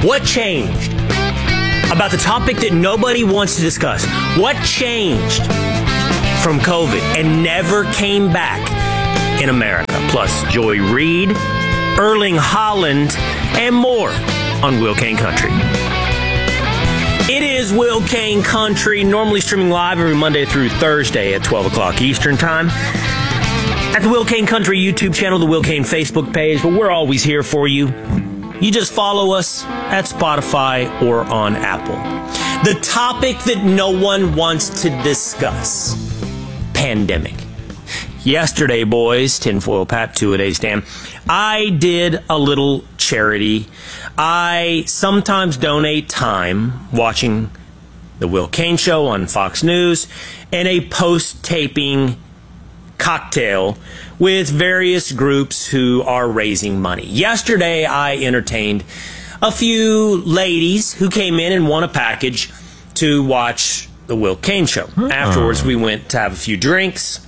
What changed about the topic that nobody wants to discuss? What changed from COVID and never came back in America? Plus, Joy Reid, Erling Haaland, and more on Will Kane Country. It is Will Kane Country, normally streaming live every Monday through Thursday at 12 o'clock Eastern Time. At the Will Kane Country YouTube channel, the Will Kane Facebook page, but we're always here for you. You just follow us at Spotify or on Apple. The topic that no one wants to discuss, pandemic. Yesterday, boys, tinfoil Pat, 2-a-days, Dan, I did a little charity. I sometimes donate time watching the Will Kane Show on Fox News and a post-taping cocktail with various groups who are raising money. Yesterday, I entertained a few ladies who came in and won a package to watch the Will Kane Show. Afterwards, we went to have a few drinks.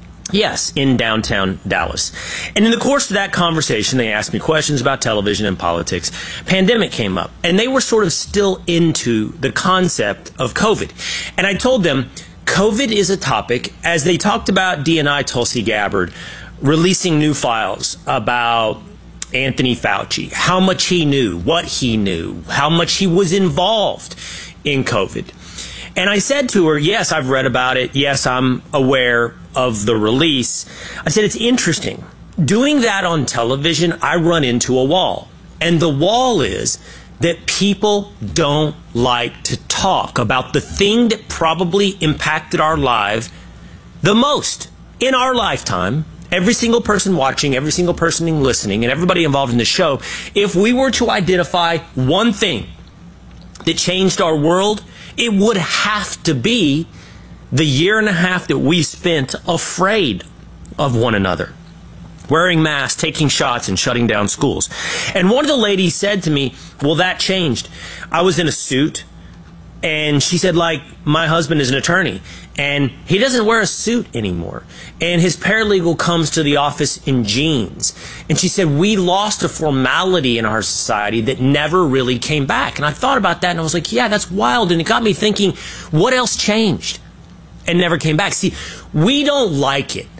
Yes, in downtown Dallas. And in the course of that conversation, they asked me questions about television and politics. Pandemic came up, and they were sort of still into the concept of COVID. And I told them, COVID is a topic, as they talked about DNI Tulsi Gabbard releasing new files about Anthony Fauci, how much he knew, what he knew, how much he was involved in COVID. And I said to her, yes, I've read about it. Yes, I'm aware of the release. I said, it's interesting. Doing that on television, I run into a wall. And the wall is that people don't like to talk about the thing that probably impacted our life the most in our lifetime. Every single person watching, every single person listening, and everybody involved in the show, if we were to identify one thing that changed our world, it would have to be the year and a half that we spent afraid of one another, wearing masks, taking shots, and shutting down schools. And one of the ladies said to me, well, that changed. I was in a suit, and she said, like, my husband is an attorney, and he doesn't wear a suit anymore. And his paralegal comes to the office in jeans. And she said, we lost a formality in our society that never really came back. And I thought about that, and I was like, yeah, that's wild. And it got me thinking, what else changed and never came back? See, we don't like it.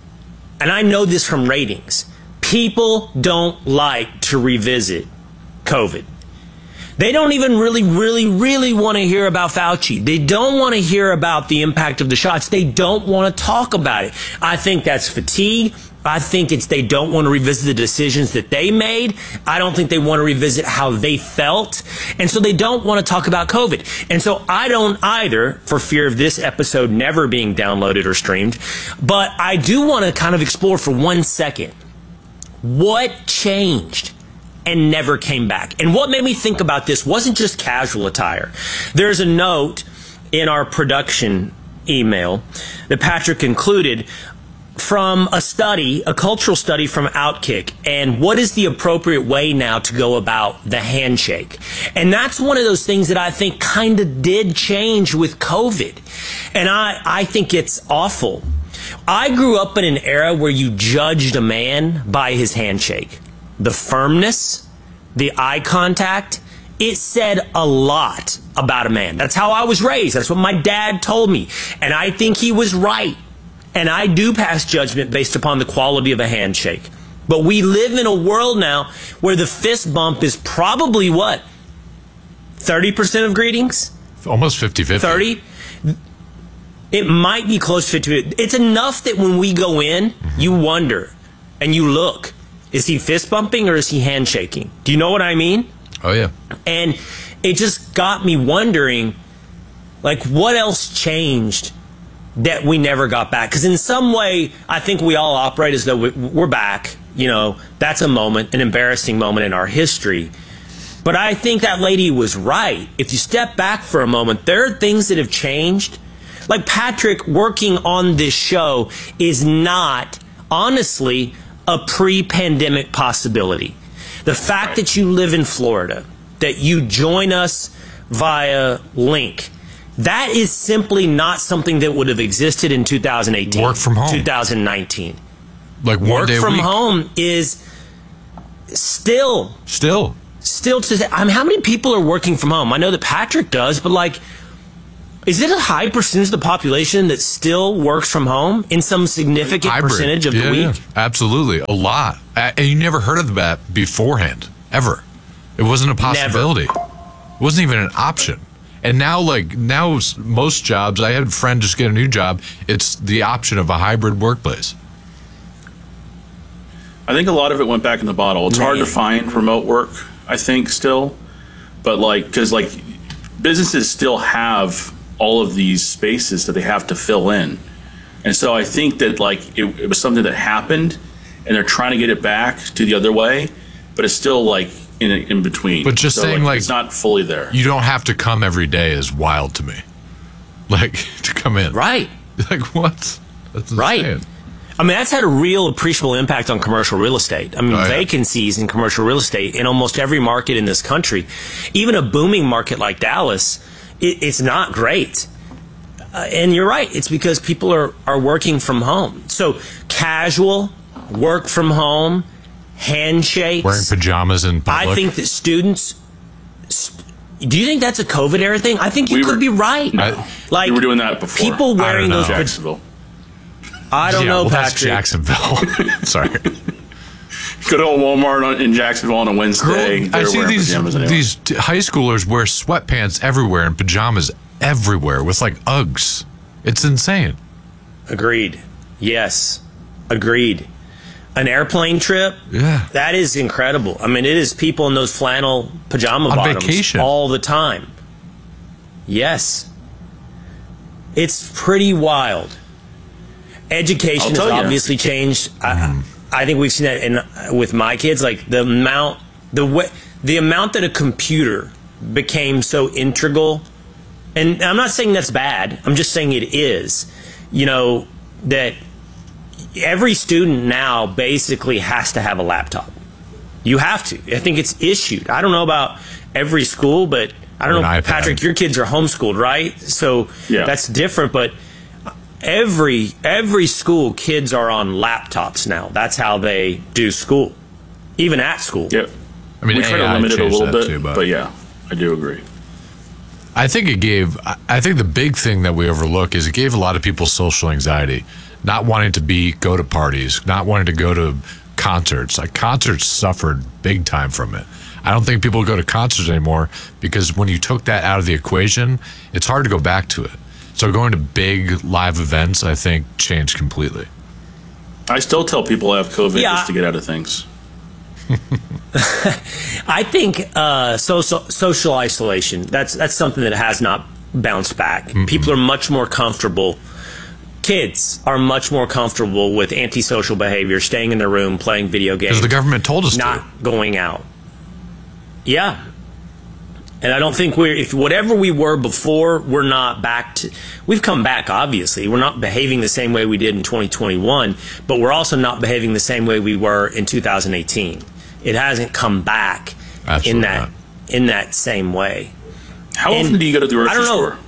And I know this from ratings. People don't like to revisit COVID. They don't even really want to hear about Fauci. They don't want to hear about the impact of the shots. They don't want to talk about it. I think that's fatigue. I think it's they don't want to revisit the decisions that they made. I don't think they want to revisit how they felt. And so they don't want to talk about COVID. And so I don't either, for fear of this episode never being downloaded or streamed. But I do want to kind of explore for 1 second what changed and never came back. And what made me think about this wasn't just casual attire. There's a note in our production email that Patrick included from a study, a cultural study from Outkick, and what is the appropriate way now to go about the handshake. And that's one of those things that I think kind of did change with COVID. And I think it's awful. I grew up in an era where you judged a man by his handshake. The firmness, the eye contact, it said a lot about a man. That's how I was raised. That's what my dad told me. And I think he was right. And I do pass judgment based upon the quality of a handshake. But we live in a world now where the fist bump is probably what? 30% of greetings? Almost 50-50. 30? It might be close to 50. It's enough that when we go in, you wonder and you look. Is he fist bumping or is he handshaking? Do you know what I mean? Oh, yeah. And it just got me wondering, like, what else changed that we never got back? Because in some way, I think we all operate as though we're back. You know, that's a moment, an embarrassing moment in our history. But I think that lady was right. If you step back for a moment, there are things that have changed. Like Patrick working on this show is not, honestly, a pre-pandemic possibility. The fact that you live in Florida, that you join us via link, that is simply not something that would have existed in 2018. Work from home. 2019. Like one Work day a from week. home is still still to, I mean, how many people are working from home? I know that Patrick does, but like, is it a high percentage of the population that still works from home in some significant percentage of the week? Yeah, absolutely. A lot. And you never heard of that beforehand, ever. It wasn't a possibility. Never. It wasn't even an option. And now most jobs, I had a friend just get a new job, it's the option of a hybrid workplace. I think a lot of it went back in the bottle. It's hard to find remote work, I think, still. But because businesses still have all of these spaces that they have to fill in. And so I think that it was something that happened and they're trying to get it back to the other way, but it's still in between. But just saying it's not fully there. You don't have to come every day is wild to me. To come in. Right. What? That's insane. Right. I mean, that's had a real appreciable impact on commercial real estate. I mean, vacancies in commercial real estate in almost every market in this country, even a booming market like Dallas, it's not great. And you're right. It's because people are working from home. So casual, work from home, handshakes. Wearing pajamas in public. I think that students... Do you think that's a COVID era thing? I think you could be right. We were doing that before. People wearing those... Jacksonville. I don't know, Patrick. That's Jacksonville. Sorry. Go to a Walmart in Jacksonville on a Wednesday. I see these high schoolers wear sweatpants everywhere and pajamas everywhere with Uggs. It's insane. Agreed. Yes. Agreed. An airplane trip? Yeah. That is incredible. I mean, it is people in those flannel pajama bottoms vacation all the time. Yes. It's pretty wild. Education has obviously changed. I think we've seen that with my kids, the amount that a computer became so integral. And I'm not saying that's bad. I'm just saying it is. That every student now basically has to have a laptop. You have to. I think it's issued. I don't know about every school, but I don't know, Patrick, your kids are homeschooled, right? So that's different, but every school, kids are on laptops now. That's how they do school, even at school. Yep. I mean, we try to limit it a little bit, too, but yeah, I do agree. I think the big thing that we overlook is it gave a lot of people social anxiety, not wanting to go to parties, not wanting to go to concerts. Concerts suffered big time from it. I don't think people go to concerts anymore because when you took that out of the equation, it's hard to go back to it. So going to big live events, I think, changed completely. I still tell people I have COVID just to get out of things. I think social isolation, that's something that has not bounced back. Mm-hmm. People are much more comfortable. Kids are much more comfortable with antisocial behavior, staying in their room, playing video games. Because the government told us not going out. Yeah. And I don't think if whatever we were before, we're not back to, we've come back, obviously. We're not behaving the same way we did in 2021, but we're also not behaving the same way we were in 2018. It hasn't come back in that same way. How often do you go to the grocery store?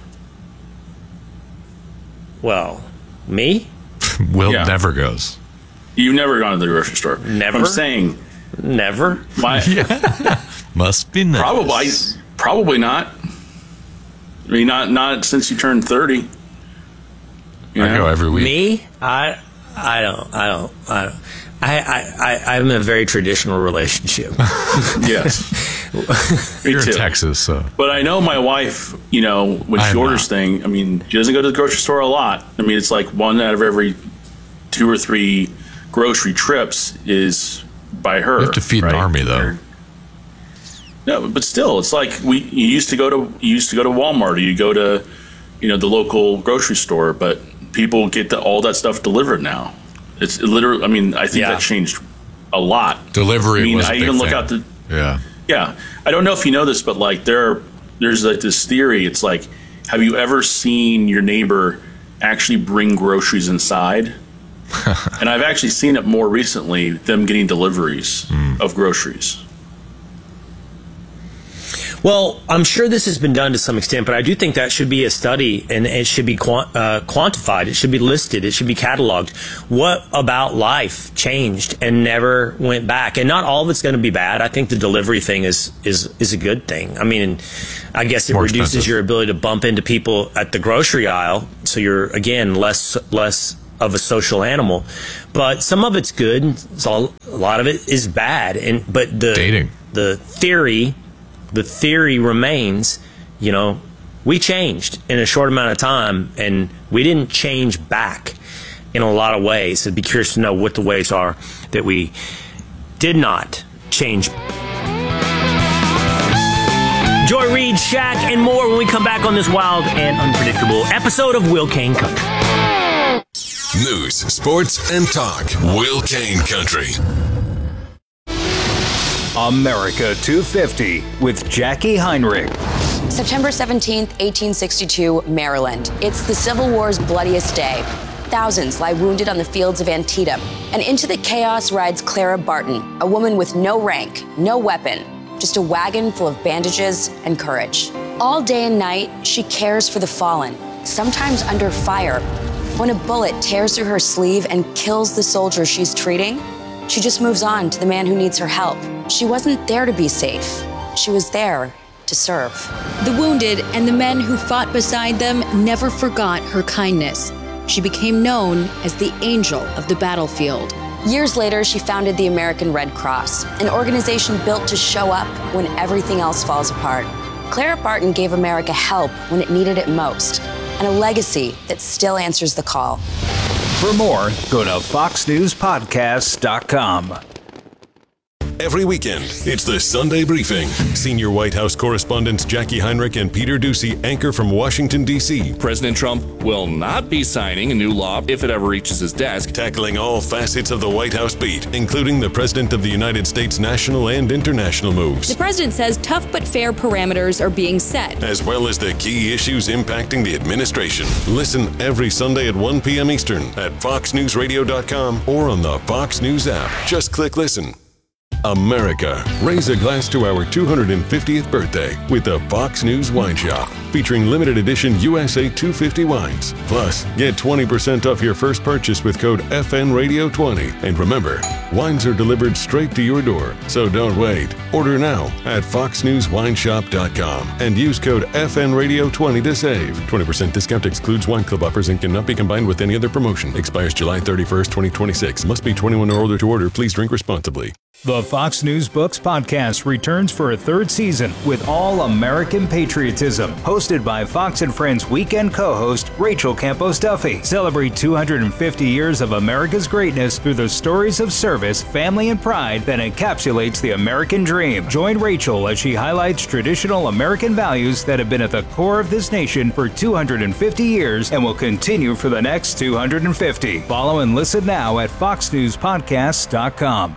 Well, me? Will never goes. You've never gone to the grocery store? Never? I'm saying. Never? Must be nice. Probably not. I mean, not since you turned 30. I go every week. Me? I don't. I'm in a very traditional relationship. Yes. You're in Texas, so. But I know my wife, when she orders things, I mean, she doesn't go to the grocery store a lot. I mean, it's like one out of every 2 or 3 grocery trips is by her. You have to feed an army, though. No, but still, it's like you used to go to Walmart, or you go to, the local grocery store, but people get all that stuff delivered now. It's literally, I mean, I think that changed a lot. Delivery was a big even look thing. out the Yeah. I don't know if you know this, but there's this theory. It's like, have you ever seen your neighbor actually bring groceries inside? And I've actually seen it more recently, them getting deliveries of groceries. Well, I'm sure this has been done to some extent, but I do think that should be a study, and it should be quantified. It should be listed. It should be cataloged. What about life changed and never went back? And not all of it's going to be bad. I think the delivery thing is a good thing. I mean, I guess it More reduces expensive. your ability to bump into people at the grocery aisle, so you're, again, less of a social animal. But some of it's good. A lot of it is bad. But Dating. The theory remains, we changed in a short amount of time, and we didn't change back in a lot of ways. I'd be curious to know what the ways are that we did not change. Joy Reid, Shaq, and more when we come back on this wild and unpredictable episode of Will Kane Country. News, sports, and talk. Will Kane Country. America 250 with Jackie Heinrich. September 17th, 1862, Maryland. It's the Civil War's bloodiest day. Thousands lie wounded on the fields of Antietam. And into the chaos rides Clara Barton, a woman with no rank, no weapon, just a wagon full of bandages and courage. All day and night, she cares for the fallen, sometimes under fire. When a bullet tears through her sleeve and kills the soldier she's treating, she just moves on to the man who needs her help. She wasn't there to be safe. She was there to serve. The wounded and the men who fought beside them never forgot her kindness. She became known as the Angel of the Battlefield. Years later, she founded the American Red Cross, an organization built to show up when everything else falls apart. Clara Barton gave America help when it needed it most, and a legacy that still answers the call. For more, go to foxnewspodcast.com. Every weekend, it's the Sunday Briefing. Senior White House correspondents Jackie Heinrich and Peter Doocy anchor from Washington, D.C., President Trump will not be signing a new law if it ever reaches his desk. tackling all facets of the White House beat, including the President of the United States' national and international moves, The president says tough but fair parameters are being set. as well as the key issues impacting the administration. Listen every Sunday at 1 p.m. Eastern at foxnewsradio.com or on the Fox News app. Just click listen. America, raise a glass to our 250th birthday with the Fox News Wine Shop, featuring limited edition USA 250 wines. Plus, get 20% off your first purchase with code FNRadio20. And remember, wines are delivered straight to your door, so don't wait. Order now at foxnewswineshop.com and use code FNRadio20 to save. 20% discount excludes wine club offers and cannot be combined with any other promotion. Expires July 31st, 2026. Must be 21 or older to order. Please drink responsibly. The Fox News Books podcast returns for a third season with all American patriotism. Hosted by Fox and Friends weekend co-host Rachel Campos Duffy. Celebrate 250 years of America's greatness through the stories of service, family, and pride that encapsulates the American dream. Join Rachel as she highlights traditional American values that have been at the core of this nation for 250 years and will continue for the next 250. Follow and listen now at foxnewspodcast.com.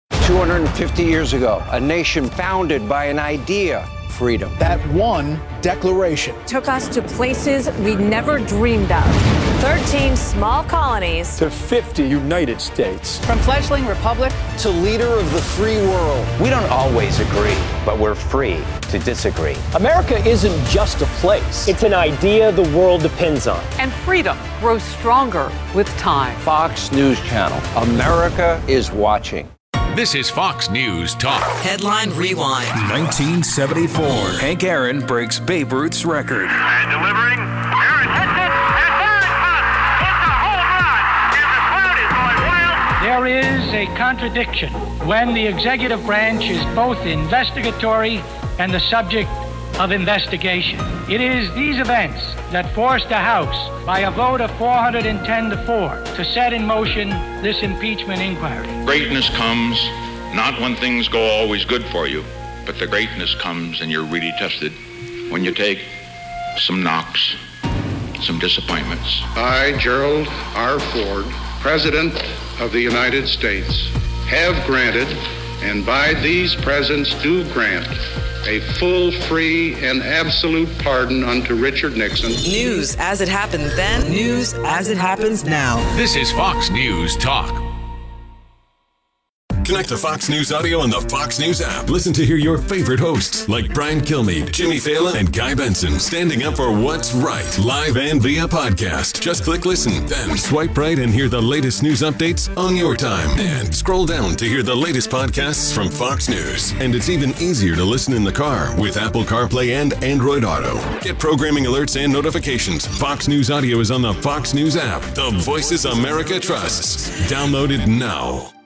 250 years ago, a nation founded by an idea, freedom. That one declaration took us to places we never dreamed of. 13 small colonies to 50 United States. From fledgling republic To leader of the free world. We don't always agree, but we're free to disagree. America isn't just a place. It's an idea the world depends on. and freedom grows stronger with time. Fox News Channel. America is watching. This is Fox News Talk. Headline Rewind. 1974. Hank Aaron breaks Babe Ruth's record. And delivering. Aaron hits it. And there it comes. It's a home run. And the crowd is going wild. There is a contradiction when the executive branch is both investigatory and the subject of investigation. It is these events that forced the House, by a vote of 410 to 4, to set in motion this impeachment inquiry. Greatness comes not when things go always good for you, but the greatness comes and you're really tested when you take some knocks, some disappointments. I, Gerald R. Ford, President of the United States, have granted, and by these presents do grant, a full, free, and absolute pardon unto Richard Nixon. News as it happened then, news as it happens now. This is Fox News Talk. Connect to Fox News Audio on the Fox News app. Listen to hear your favorite hosts like Brian Kilmeade, Jimmy Fallon, and Guy Benson standing up for what's right, live and via podcast. Just click listen, then swipe right and hear the latest news updates on your time. And scroll down to hear the latest podcasts from Fox News. And it's even easier to listen in the car with Apple CarPlay and Android Auto. Get programming alerts and notifications. Fox News Audio is on the Fox News app. The voices America trusts. Download it now.